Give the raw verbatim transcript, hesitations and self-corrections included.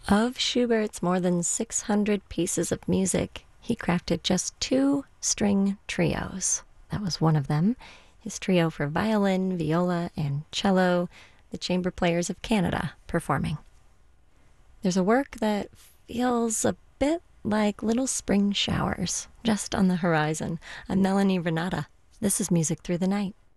Of Schubert's more than six hundred pieces of music, he crafted just two string trios. That was one of them, his trio for violin, viola, and cello, the Chamber Players of Canada performing. There's a work that feels a bit like little spring showers just on the horizon. I'm Melanie Renata. This is Music Through the Night.